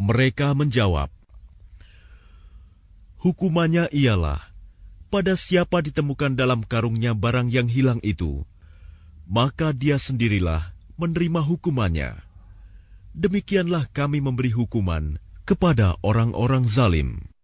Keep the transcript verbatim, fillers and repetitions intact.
Mereka menjawab, hukumannya ialah, pada siapa ditemukan dalam karungnya barang yang hilang itu, maka dia sendirilah menerima hukumannya. Demikianlah kami memberi hukuman kepada orang-orang zalim.